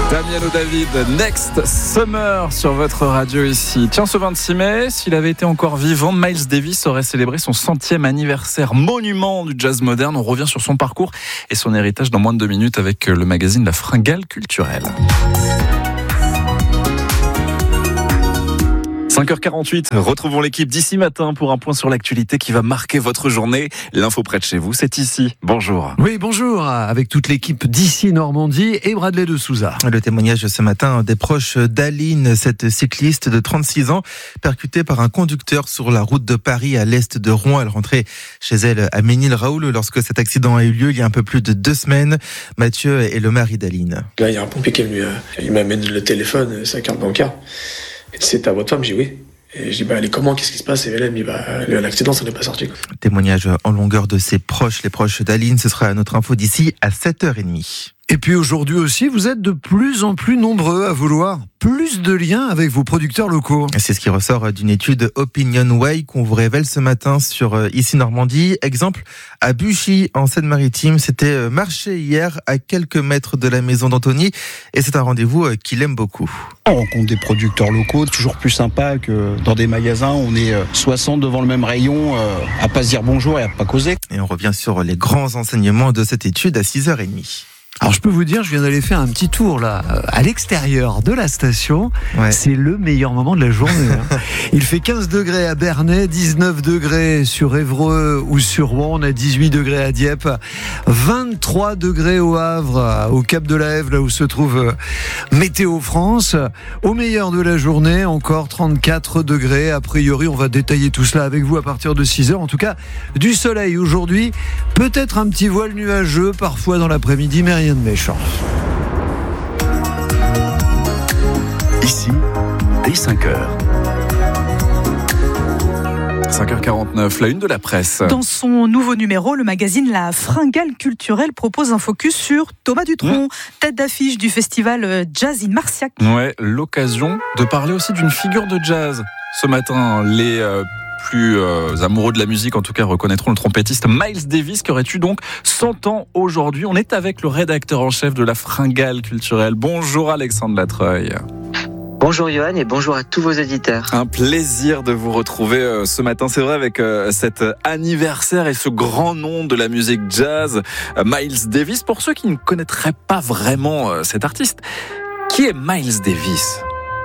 Damiano David, Next Summer sur votre radio ici. Tiens, ce 26 mai, s'il avait été encore vivant, Miles Davis aurait célébré son 100e anniversaire, monument du jazz moderne. On revient sur son parcours et son héritage dans moins de 2 minutes avec le magazine La Fringale Culturelle. 5h48, retrouvons l'équipe d'ici matin pour un point sur l'actualité qui va marquer votre journée. L'info près de chez vous, c'est ici. Bonjour. Oui, bonjour, avec toute l'équipe d'ici Normandie et Bradley de Souza. Le témoignage ce matin des proches d'Aline, cette cycliste de 36 ans, percutée par un conducteur sur la route de Paris à l'est de Rouen. Elle rentrait chez elle à Ménil-Raoul lorsque cet accident a eu lieu il y a un peu plus de 2 semaines. Mathieu est le mari d'Aline. Là, il y a un pompier qui est venu, il m'amène le téléphone, sa carte bancaire. C'est ta votre femme? J'ai dit oui. Et je dis elle est comment? Qu'est-ce qui se passe? Et elle me dit l'accident, ça n'est pas sorti. Témoignage en longueur de ses proches, les proches d'Aline. Ce sera à notre info d'ici à 7h30. Et puis aujourd'hui aussi, vous êtes de plus en plus nombreux à vouloir plus de liens avec vos producteurs locaux. C'est ce qui ressort d'une étude Opinion Way qu'on vous révèle ce matin sur Ici Normandie. Exemple, à Buchy, en Seine-Maritime, c'était marché hier à quelques mètres de la maison d'Anthony. Et c'est un rendez-vous qu'il aime beaucoup. On rencontre des producteurs locaux, toujours plus sympa que dans des magasins. On est 60 devant le même rayon, à pas se dire bonjour et à pas causer. Et on revient sur les grands enseignements de cette étude à 6h30. Alors je peux vous dire, je viens d'aller faire un petit tour là, à l'extérieur de la station. Ouais. C'est le meilleur moment de la journée. Il fait 15 degrés à Bernay, 19 degrés sur Évreux ou sur Rouen, on a 18 degrés à Dieppe, 23 degrés au Havre, au Cap de la Hève, là où se trouve Météo France. Au meilleur de la journée, encore 34 degrés. A priori, on va détailler tout cela avec vous à partir de 6h. En tout cas, du soleil aujourd'hui, peut-être un petit voile nuageux, parfois dans l'après-midi, mais rien de méchant. Ici, dès 5h. 5h49, la une de la presse. Dans son nouveau numéro, le magazine La Fringale Culturelle propose un focus sur Thomas Dutronc, tête d'affiche du festival Jazz in Marciac. Ouais, l'occasion de parler aussi d'une figure de jazz. Ce matin, les plus amoureux de la musique, en tout cas, reconnaîtront le trompettiste Miles Davis, qui aurait eu donc 100 ans aujourd'hui. On est avec le rédacteur en chef de La Fringale Culturelle. Bonjour Alexandre Latreuil. Bonjour Johan et bonjour à tous vos auditeurs. Un plaisir de vous retrouver ce matin, c'est vrai, avec cet anniversaire et ce grand nom de la musique jazz, Miles Davis. Pour ceux qui ne connaîtraient pas vraiment cet artiste, qui est Miles Davis ?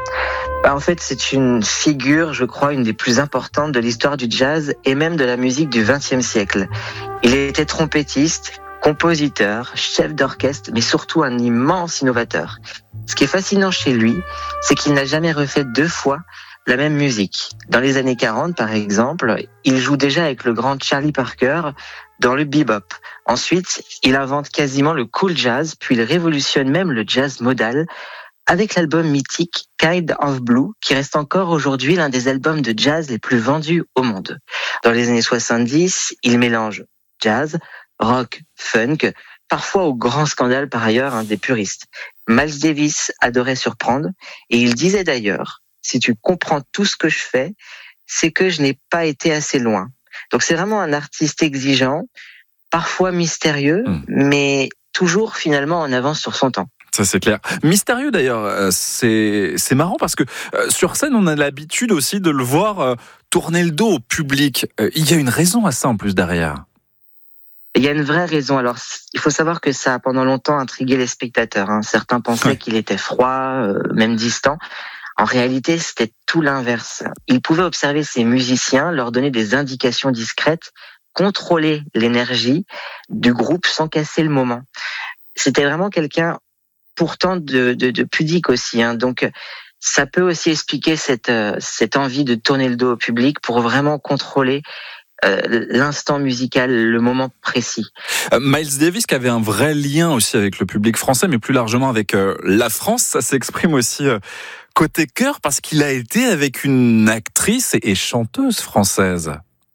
En fait, c'est une figure, je crois, une des plus importantes de l'histoire du jazz et même de la musique du XXe siècle. Il était trompettiste, compositeur, chef d'orchestre, mais surtout un immense innovateur. Ce qui est fascinant chez lui, c'est qu'il n'a jamais refait 2 fois la même musique. Dans les années 40, par exemple, il joue déjà avec le grand Charlie Parker dans le bebop. Ensuite, il invente quasiment le cool jazz, puis il révolutionne même le jazz modal avec l'album mythique Kind of Blue, qui reste encore aujourd'hui l'un des albums de jazz les plus vendus au monde. Dans les années 70, il mélange jazz, rock, funk, parfois au grand scandale par ailleurs des puristes. Miles Davis adorait surprendre et il disait d'ailleurs, si tu comprends tout ce que je fais, c'est que je n'ai pas été assez loin. Donc c'est vraiment un artiste exigeant, parfois mystérieux, mais toujours finalement en avance sur son temps. Ça c'est clair. Mystérieux d'ailleurs, c'est marrant parce que sur scène on a l'habitude aussi de le voir tourner le dos au public. Il y a une raison à ça en plus derrière. Il y a une vraie raison. Alors, il faut savoir que ça a pendant longtemps intrigué les spectateurs. Certains pensaient qu'il était froid, même distant. En réalité, c'était tout l'inverse. Il pouvait observer ses musiciens, leur donner des indications discrètes, contrôler l'énergie du groupe sans casser le moment. C'était vraiment quelqu'un, pourtant, de pudique aussi. Donc, ça peut aussi expliquer cette envie de tourner le dos au public pour vraiment contrôler l'instant musical, le moment précis. Miles Davis qui avait un vrai lien aussi avec le public français, mais plus largement avec la France, ça s'exprime aussi côté cœur parce qu'il a été avec une actrice et chanteuse française.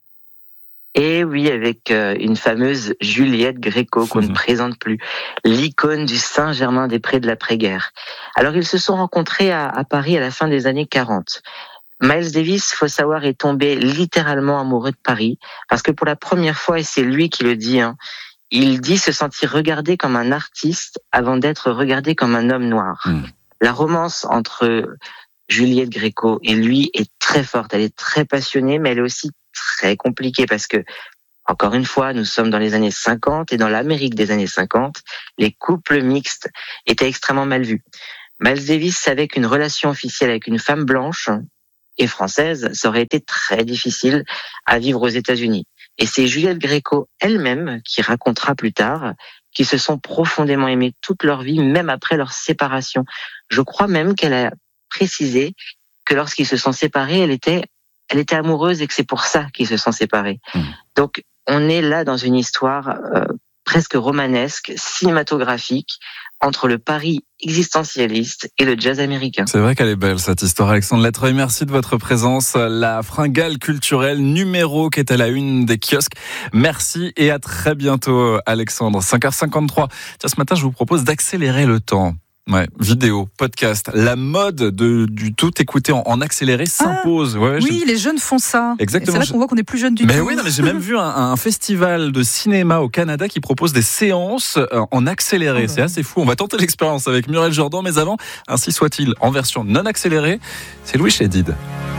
Et oui, avec une fameuse Juliette Gréco qu'on ne présente plus, l'icône du Saint-Germain-des-Prés de l'après-guerre. Alors ils se sont rencontrés à Paris à la fin des années 40. Miles Davis, faut savoir, est tombé littéralement amoureux de Paris, parce que pour la première fois, et c'est lui qui le dit, Il dit se sentir regardé comme un artiste avant d'être regardé comme un homme noir. La romance entre Juliette Gréco et lui est très forte, elle est très passionnée, mais elle est aussi très compliquée parce que, encore une fois, nous sommes dans les années 50 et dans l'Amérique des années 50, les couples mixtes étaient extrêmement mal vus. Miles Davis savait qu'une relation officielle avec une femme blanche et française, ça aurait été très difficile à vivre aux États-Unis. Et c'est Juliette Gréco elle-même qui racontera plus tard qu'ils se sont profondément aimés toute leur vie, même après leur séparation. Je crois même qu'elle a précisé que lorsqu'ils se sont séparés, elle était amoureuse et que c'est pour ça qu'ils se sont séparés. Donc, on est là dans une histoire presque romanesque, cinématographique, entre le Paris existentialiste et le jazz américain. C'est vrai qu'elle est belle cette histoire, Alexandre Latreuil. Merci de votre présence. La fringale culturelle numéro qui est à la une des kiosques. Merci et à très bientôt, Alexandre. 5h53. Tiens, ce matin, je vous propose d'accélérer le temps. Ouais, vidéo, podcast, la mode du tout écouter en accéléré s'impose. Oui, les jeunes font ça. Exactement. Et c'est là qu'on voit qu'on est plus jeune du tout. Mais oui, non, mais j'ai même vu un festival de cinéma au Canada qui propose des séances en accéléré. C'est assez fou. On va tenter l'expérience avec Muriel Jordan, mais avant, ainsi soit-il, en version non accélérée, c'est Louis Chédid.